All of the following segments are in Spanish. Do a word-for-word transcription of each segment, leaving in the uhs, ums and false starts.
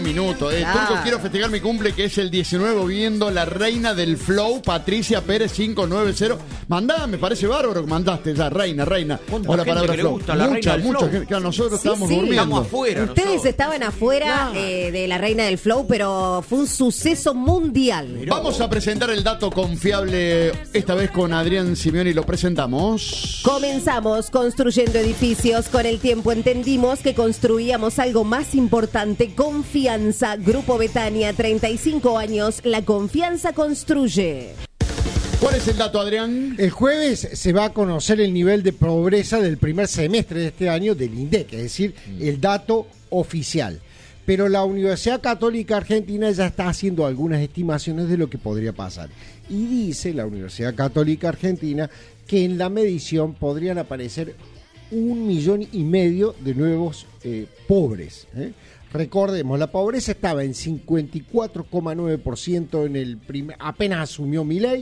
minutos. Eh. Claro. Turco, quiero festejar mi cumple, que es el diecinueve, viendo La Reina del Flow, Patricia Pérez cinco nueve cero. Mandá, me parece bárbaro que mandaste ya, reina, reina. ¿Cuánta O la gente palabra que le flow. gusta La mucha, Reina del mucha Flow? gente. Claro, nosotros Sí, estábamos sí. durmiendo. Estamos afuera. Ustedes nosotros. estaban afuera eh, de la Reina del Flow, pero fue un suceso mundial. Vamos a presentar el dato confiable, esta vez con Adrián Simeoni, lo presentamos. Comenzamos construyendo edificios. Con el tiempo entendimos que construíamos algo más importante: confianza. Grupo Betania, treinta y cinco años. La confianza construye. ¿Cuál es el dato, Adrián? El jueves se va a conocer el nivel de pobreza del primer semestre de este año del INDEC, es decir, el dato oficial. Pero la Universidad Católica Argentina ya está haciendo algunas estimaciones de lo que podría pasar. Y dice la Universidad Católica Argentina que en la medición podrían aparecer un millón y medio de nuevos eh, pobres. ¿eh? Recordemos, la pobreza estaba en cincuenta y cuatro coma nueve por ciento en el primer, apenas asumió Milei,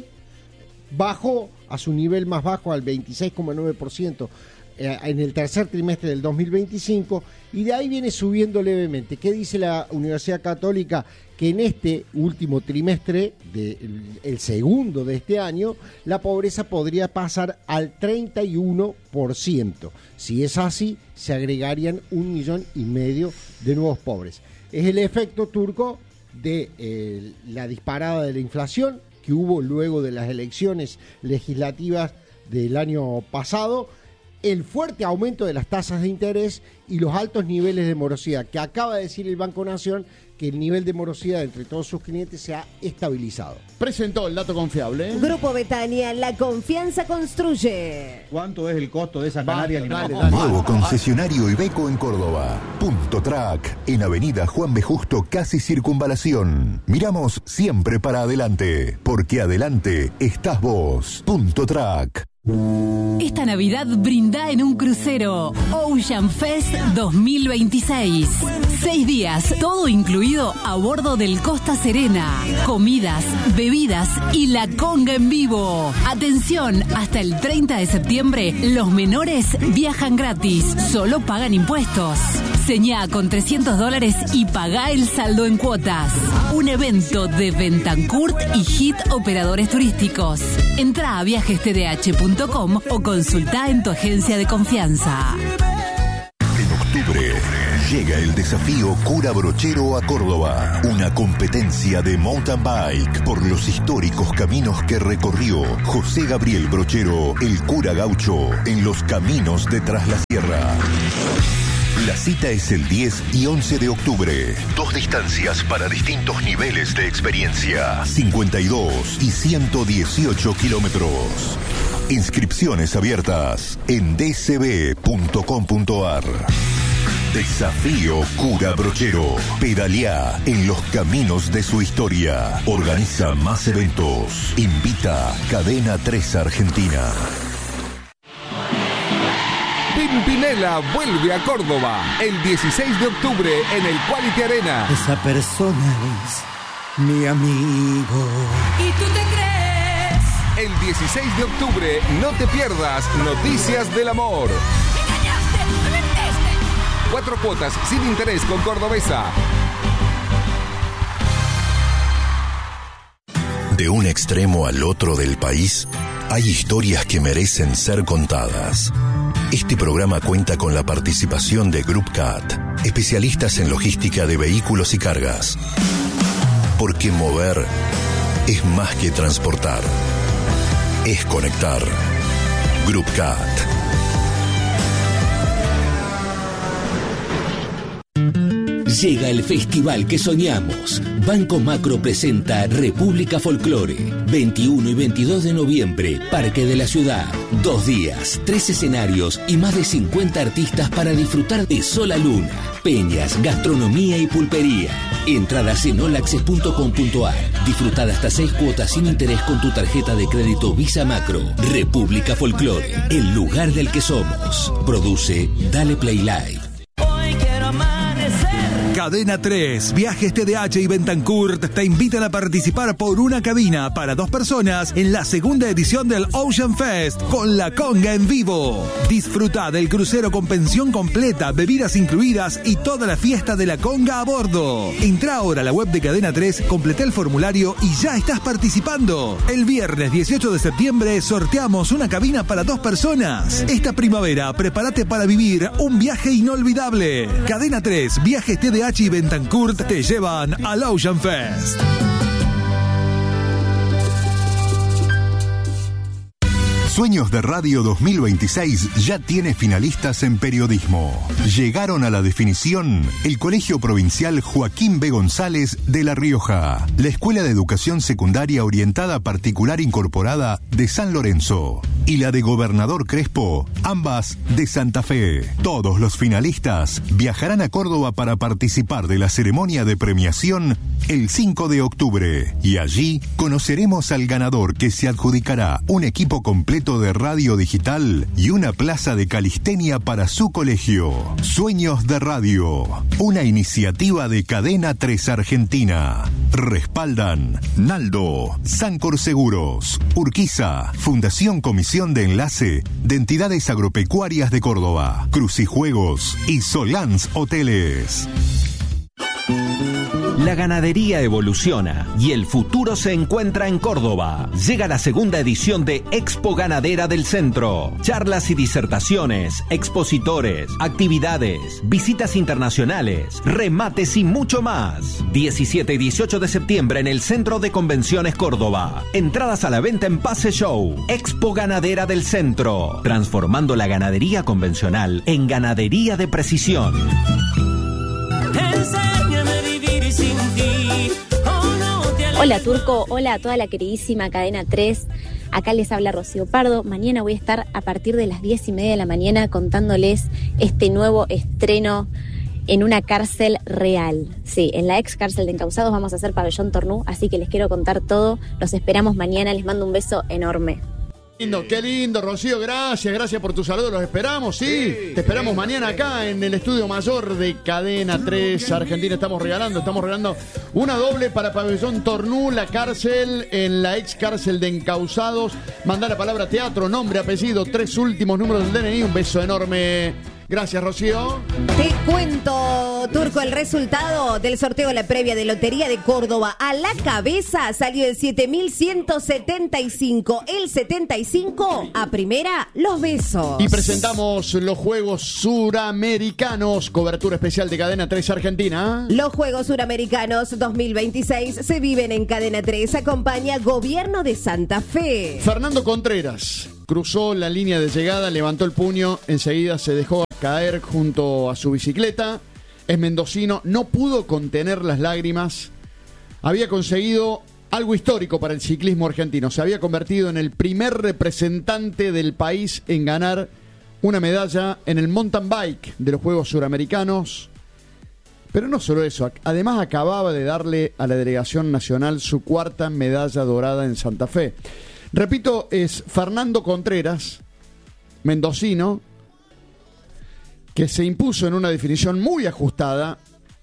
bajó a su nivel más bajo al veintiséis coma nueve por ciento eh, en el tercer trimestre del dos mil veinticinco, y de ahí viene subiendo levemente. ¿Qué dice la Universidad Católica? Que en este último trimestre, de, el, el segundo de este año, la pobreza podría pasar al treinta y uno por ciento. Si es así, se agregarían un millón y medio de nuevos pobres. Es el efecto, Turco, de eh, la disparada de la inflación que hubo luego de las elecciones legislativas del año pasado, el fuerte aumento de las tasas de interés y los altos niveles de morosidad, que acaba de decir el Banco Nación que el nivel de morosidad entre todos sus clientes se ha estabilizado. Presentó el dato confiable. Grupo Betania, la confianza construye. ¿Cuánto es el costo de esa canaria? Dale, Ni dale, no. dale. Nuevo concesionario Iveco en Córdoba. Punto Track, en Avenida Juan B. Justo, casi Circunvalación. Miramos siempre para adelante, porque adelante estás vos. Punto Track. Esta Navidad brinda en un crucero. Ocean Fest dos mil veintiséis. Seis días, todo incluido a bordo del Costa Serena. Comidas, bebidas y la conga en vivo. Atención, hasta el treinta de septiembre, los menores viajan gratis. Solo pagan impuestos. Señá con trescientos dólares y pagá el saldo en cuotas. Un evento de Bentancourt y Hit Operadores Turísticos. Entrá a viajes t d h punto com o consultá en tu agencia de confianza. En octubre llega el desafío Cura Brochero a Córdoba. Una competencia de mountain bike por los históricos caminos que recorrió José Gabriel Brochero, el cura gaucho, en los caminos de Tras la Sierra. La cita es el diez y once de octubre. Dos distancias para distintos niveles de experiencia. cincuenta y dos y ciento dieciocho kilómetros. Inscripciones abiertas en d c b punto com punto a r. Desafío Cura Brochero. Pedaleá en los caminos de su historia. Organiza más eventos. Invita Cadena tres Argentina. Pimpinela vuelve a Córdoba el dieciséis de octubre en el Quality Arena. Esa persona es mi amigo. ¿Y tú te crees? El dieciséis de octubre no te pierdas Noticias del Amor. ¡Me engañaste! ¡Me mentiste! Cuatro cuotas sin interés con Cordobesa. De un extremo al otro del país, hay historias que merecen ser contadas. Este programa cuenta con la participación de Group Cat, especialistas en logística de vehículos y cargas. Porque mover es más que transportar, es conectar. Group Cat. Llega el festival que soñamos. Banco Macro presenta República Folclore. veintiuno y veintidós de noviembre, Parque de la Ciudad. Dos días, tres escenarios y más de cincuenta artistas para disfrutar de Sol a Luna, peñas, gastronomía y pulpería. Entradas en olaxes punto com punto a r. Disfrutar hasta seis cuotas sin interés con tu tarjeta de crédito Visa Macro. República Folclore, el lugar del que somos. Produce Dale Play Live. Cadena tres, Viajes T D H y Bentancourt te invitan a participar por una cabina para dos personas en la segunda edición del Ocean Fest con la conga en vivo. Disfruta del crucero con pensión completa, bebidas incluidas y toda la fiesta de la conga a bordo. Entra ahora a la web de Cadena tres, completa el formulario y ya estás participando. El viernes dieciocho de septiembre sorteamos una cabina para dos personas. Esta primavera prepárate para vivir un viaje inolvidable. Cadena tres, Viajes T D H y Bentancourt te llevan al Ocean Fest. Sueños de Radio dos mil veintiséis ya tiene finalistas en periodismo. Llegaron a la definición el Colegio Provincial Joaquín B. González de La Rioja, la Escuela de Educación Secundaria Orientada Particular Incorporada de San Lorenzo y la de Gobernador Crespo, ambas de Santa Fe. Todos los finalistas viajarán a Córdoba para participar de la ceremonia de premiación el cinco de octubre y allí conoceremos al ganador, que se adjudicará un equipo completo de radio digital y una plaza de calistenia para su colegio. Sueños de Radio, una iniciativa de Cadena tres Argentina. Respaldan Naldo, Sancor Seguros, Urquiza, Fundación Comisión de Enlace de Entidades Agropecuarias de Córdoba, Crucijuegos y Solans Hoteles. La ganadería evoluciona y el futuro se encuentra en Córdoba. Llega la segunda edición de Expo Ganadera del Centro. Charlas y disertaciones, expositores, actividades, visitas internacionales, remates y mucho más. diecisiete y dieciocho de septiembre en el Centro de Convenciones Córdoba. Entradas a la venta en Pase Show. Expo Ganadera del Centro. Transformando la ganadería convencional en ganadería de precisión. Hola Turco, hola a toda la queridísima Cadena tres, acá les habla Rocío Pardo. Mañana voy a estar a partir de las diez y media de la mañana contándoles este nuevo estreno en una cárcel real. Sí, en la ex cárcel de Encausados vamos a hacer Pabellón Tornú, así que les quiero contar todo. Los esperamos mañana, les mando un beso enorme. Lindo, qué lindo, Rocío, gracias, gracias por tu saludo, los esperamos, sí, sí te esperamos sí, mañana acá en el estudio mayor de Cadena tres Argentina. Estamos regalando, estamos regalando una doble para Pabellón Tornú, la cárcel, en la ex cárcel de Encausados. Mandá la palabra teatro, nombre, apellido, tres últimos números del D N I, un beso enorme. Gracias, Rocío. Te cuento, Turco, el resultado del sorteo de la previa de Lotería de Córdoba. A la cabeza salió el siete mil ciento setenta y cinco. El setenta y cinco, a primera, los besos. Y presentamos los Juegos Suramericanos, cobertura especial de Cadena tres Argentina. Los Juegos Suramericanos dos mil veintiséis se viven en Cadena tres. Acompaña Gobierno de Santa Fe. Fernando Contreras cruzó la línea de llegada, levantó el puño, enseguida se dejó caer junto a su bicicleta. Es mendocino, no pudo contener las lágrimas. Había conseguido algo histórico para el ciclismo argentino. Se había convertido en el primer representante del país en ganar una medalla en el mountain bike de los Juegos Suramericanos. Pero no solo eso, además acababa de darle a la delegación nacional su cuarta medalla dorada en Santa Fe. Repito, es Fernando Contreras, mendocino, que se impuso en una definición muy ajustada.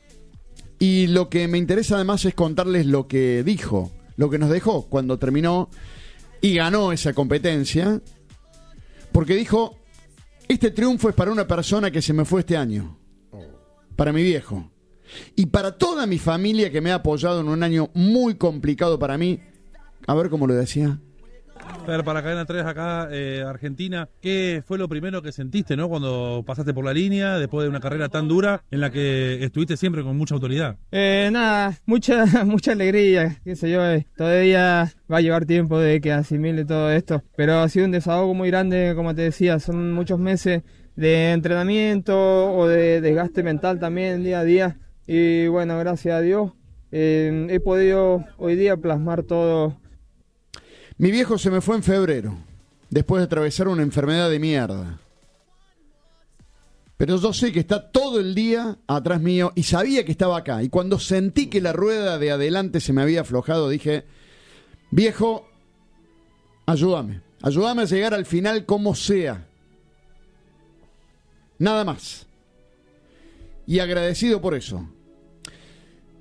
Y lo que me interesa además es contarles lo que dijo, lo que nos dejó cuando terminó y ganó esa competencia. Porque dijo, este triunfo es para una persona que se me fue este año, para mi viejo, y para toda mi familia que me ha apoyado en un año muy complicado para mí. A ver cómo lo decía. Fer, para Cadena tres acá, eh, Argentina, ¿qué fue lo primero que sentiste, no, cuando pasaste por la línea después de una carrera tan dura en la que estuviste siempre con mucha autoridad? Eh, nada, mucha mucha alegría, qué sé yo, eh, todavía va a llevar tiempo de que asimile todo esto, pero ha sido un desahogo muy grande, como te decía, son muchos meses de entrenamiento o de desgaste mental también día a día, y bueno, gracias a Dios eh, he podido hoy día plasmar todo. Mi viejo se me fue en febrero, después de atravesar una enfermedad de mierda. Pero yo sé que está todo el día atrás mío y sabía que estaba acá. Y cuando sentí que la rueda de adelante se me había aflojado, dije, viejo, ayúdame. Ayúdame a llegar al final como sea. Nada más. Y agradecido por eso.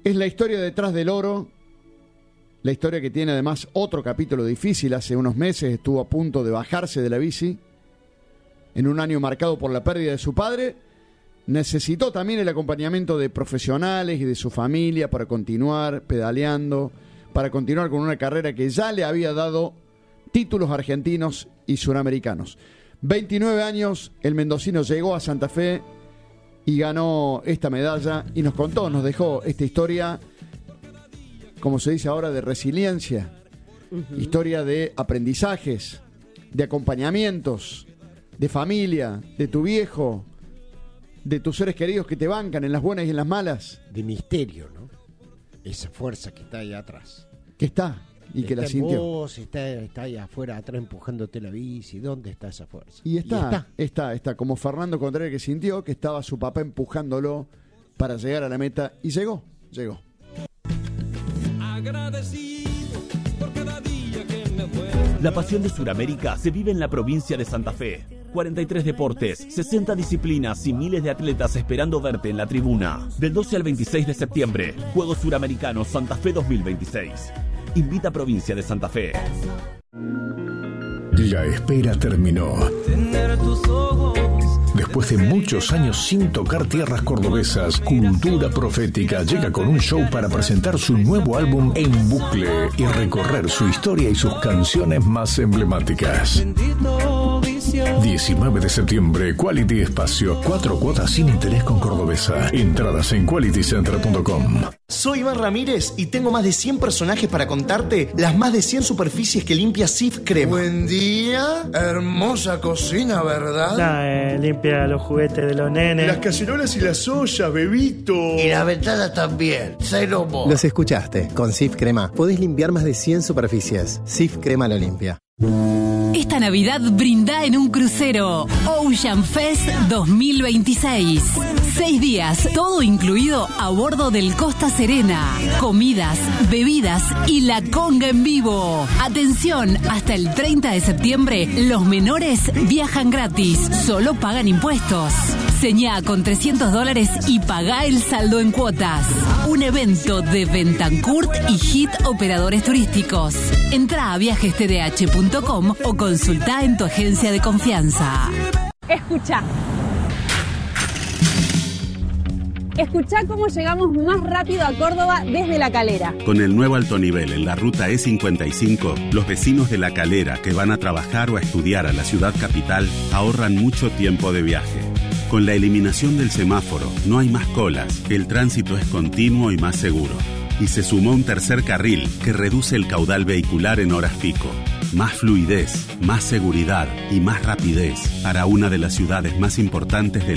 Es la historia detrás del oro, la historia que tiene además otro capítulo difícil. Hace unos meses estuvo a punto de bajarse de la bici, en un año marcado por la pérdida de su padre. Necesitó también el acompañamiento de profesionales y de su familia para continuar pedaleando, para continuar con una carrera que ya le había dado títulos argentinos y suramericanos. veintinueve años, el mendocino llegó a Santa Fe y ganó esta medalla y nos contó, nos dejó esta historia, como se dice ahora, de resiliencia, uh-huh. historia de aprendizajes, de acompañamientos, de familia, de tu viejo, de tus seres queridos que te bancan en las buenas y en las malas. De misterio, ¿no? Esa fuerza que está ahí atrás. Que está y que, que la sintió. Vos, está, está ahí afuera, atrás empujándote la bici. ¿Dónde está esa fuerza? Y está, y está, está, está, como Fernando Contreras, que sintió que estaba su papá empujándolo para llegar a la meta y llegó, llegó. Agradecido por cada día que me fue. La pasión de Sudamérica se vive en la provincia de Santa Fe. cuarenta y tres deportes, sesenta disciplinas y miles de atletas esperando verte en la tribuna. Del doce al veintiséis de septiembre, Juegos Suramericanos Santa Fe dos mil veintiséis. Invita a Provincia de Santa Fe. La espera terminó. Después de muchos años sin tocar tierras cordobesas, Cultura Profética llega con un show para presentar su nuevo álbum en bucle y recorrer su historia y sus canciones más emblemáticas. diecinueve de septiembre, Quality Espacio, cuatro cuotas sin interés con Cordobesa. Entradas en quality center punto com. Soy Iván Ramírez y tengo más de cien personajes para contarte las más de cien superficies que limpia Sif Crema. Buen día, hermosa cocina, ¿verdad? Nah, eh, limpia los juguetes de los nenes. Las cacerolas y las ollas, bebito. Y las ventanas también, cero mo. Los escuchaste, con Sif Crema podés limpiar más de cien superficies. Sif Crema lo limpia. Esta Navidad brinda en un crucero Ocean Fest dos mil veintiséis. Seis días, todo incluido a bordo del Costa Serena. Comidas, bebidas y la conga en vivo. Atención, hasta el treinta de septiembre los menores viajan gratis, solo pagan impuestos. Señá con trescientos dólares y pagá el saldo en cuotas. Un evento de Bentancurt y Hit Operadores Turísticos. Entrá a viajes t d h punto com o consultá en tu agencia de confianza. Escucha. Escuchá cómo llegamos más rápido a Córdoba desde La Calera. Con el nuevo alto nivel en la ruta E cincuenta y cinco, los vecinos de La Calera que van a trabajar o a estudiar a la ciudad capital ahorran mucho tiempo de viaje. Con la eliminación del semáforo, no hay más colas, el tránsito es continuo y más seguro. Y se sumó un tercer carril que reduce el caudal vehicular en horas pico. Más fluidez, más seguridad y más rapidez para una de las ciudades más importantes del